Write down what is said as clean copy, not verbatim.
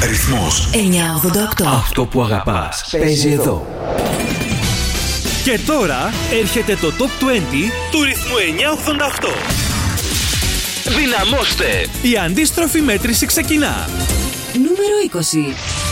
Ρυθμός 988. Αυτό που αγαπάς παίζει εδώ. Και τώρα έρχεται το Top 20 του ρυθμού 988. Δυναμώστε! Η αντίστροφη μέτρηση ξεκινά. Νούμερο 20.